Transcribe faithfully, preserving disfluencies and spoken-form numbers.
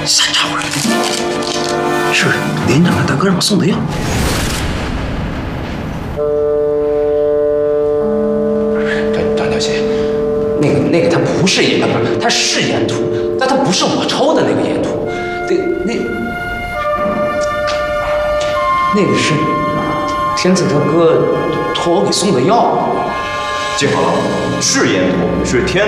啥茶味？是连长他大哥让我送的药。张张小姐，那个那个他不是烟，不是，他是烟土，但他不是我抽的那个烟土，那那那个是天赐他哥托我给送的药。 记好了，是烟土，是天